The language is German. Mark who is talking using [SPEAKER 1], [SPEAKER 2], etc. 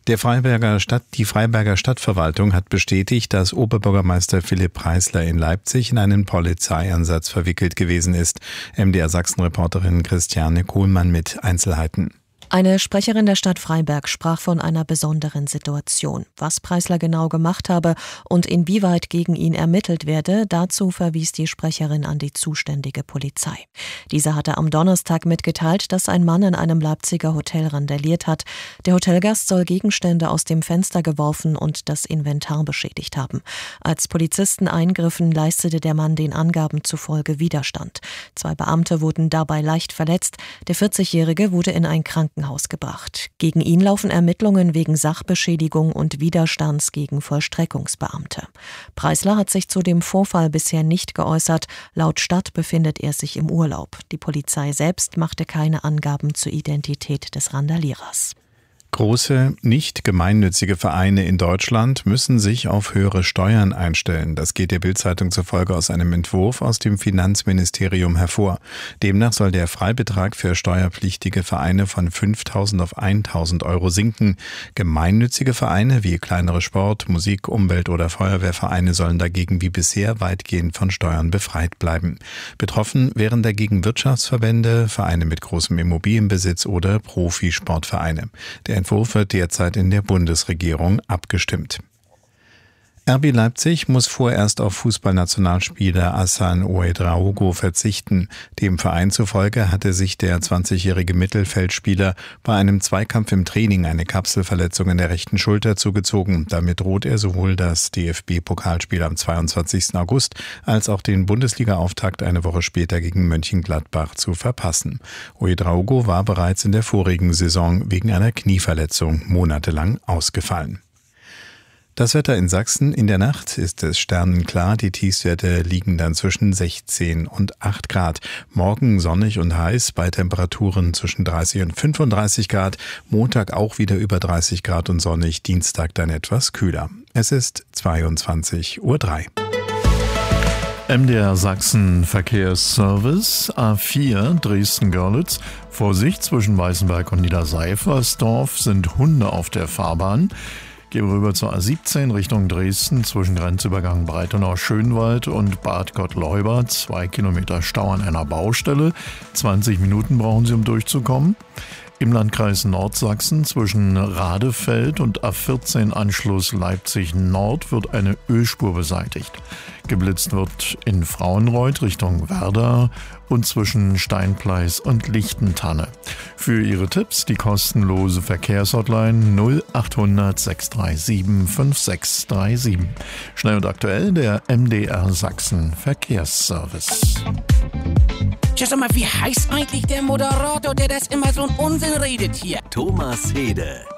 [SPEAKER 1] Die Freiberger Stadtverwaltung hat bestätigt, dass Oberbürgermeister Philipp Preisler in Leipzig in einen Polizeieinsatz verwickelt gewesen ist. MDR Sachsen-Reporterin Christiane Kohlmann mit Einzelheiten.
[SPEAKER 2] Eine Sprecherin der Stadt Freiberg sprach von einer besonderen Situation. Was Preisler genau gemacht habe und inwieweit gegen ihn ermittelt werde, dazu verwies die Sprecherin an die zuständige Polizei. Diese hatte am Donnerstag mitgeteilt, dass ein Mann in einem Leipziger Hotel randaliert hat. Der Hotelgast soll Gegenstände aus dem Fenster geworfen und das Inventar beschädigt haben. Als Polizisten eingriffen, leistete der Mann den Angaben zufolge Widerstand. 2 Beamte wurden dabei leicht verletzt. Der 40-Jährige wurde in ein Krankenhaus gebracht. Gegen ihn laufen Ermittlungen wegen Sachbeschädigung und Widerstands gegen Vollstreckungsbeamte. Preisler hat sich zu dem Vorfall bisher nicht geäußert. Laut Stadt befindet er sich im Urlaub. Die Polizei selbst machte keine Angaben zur Identität des Randalierers.
[SPEAKER 1] Große, nicht gemeinnützige Vereine in Deutschland müssen sich auf höhere Steuern einstellen. Das geht der Bild-Zeitung zufolge aus einem Entwurf aus dem Finanzministerium hervor. Demnach soll der Freibetrag für steuerpflichtige Vereine von 5.000 auf 1.000 Euro sinken. Gemeinnützige Vereine wie kleinere Sport-, Musik-, Umwelt- oder Feuerwehrvereine sollen dagegen wie bisher weitgehend von Steuern befreit bleiben. Betroffen wären dagegen Wirtschaftsverbände, Vereine mit großem Immobilienbesitz oder Profisportvereine. Der Entwurf wird derzeit in der Bundesregierung abgestimmt. RB Leipzig muss vorerst auf Fußballnationalspieler Hassan Ouedraogo verzichten. Dem Verein zufolge hatte sich der 20-jährige Mittelfeldspieler bei einem Zweikampf im Training eine Kapselverletzung in der rechten Schulter zugezogen. Damit droht er sowohl das DFB-Pokalspiel am 22. August als auch den Bundesliga-Auftakt eine Woche später gegen Mönchengladbach zu verpassen. Ouedraogo war bereits in der vorigen Saison wegen einer Knieverletzung monatelang ausgefallen. Das Wetter in Sachsen: In der Nacht ist es sternenklar. Die Tiefstwerte liegen dann zwischen 16 und 8 Grad. Morgen sonnig und heiß bei Temperaturen zwischen 30 und 35 Grad. Montag auch wieder über 30 Grad und sonnig. Dienstag dann etwas kühler. Es ist 22:03 Uhr.
[SPEAKER 3] MDR Sachsen Verkehrsservice A4 Dresden-Görlitz. Vorsicht, zwischen Weißenberg und Niederseifersdorf sind Hunde auf der Fahrbahn. Gehen wir rüber zur A17 Richtung Dresden zwischen Grenzübergang Breitenau-Schönwald und Bad Gottleuba. 2 Kilometer Stau an einer Baustelle. 20 Minuten brauchen Sie, um durchzukommen. Im Landkreis Nordsachsen zwischen Radefeld und A14 Anschluss Leipzig Nord wird eine Ölspur beseitigt. Geblitzt wird in Frauenreuth Richtung Werder und zwischen Steinpleis und Lichtentanne. Für Ihre Tipps die kostenlose Verkehrshotline 0800 637 5637. Schnell und aktuell der MDR Sachsen Verkehrsservice.
[SPEAKER 4] Ja, sag mal, wie heißt eigentlich der Moderator, der das immer so einen Unsinn redet hier?
[SPEAKER 5] Thomas Hede.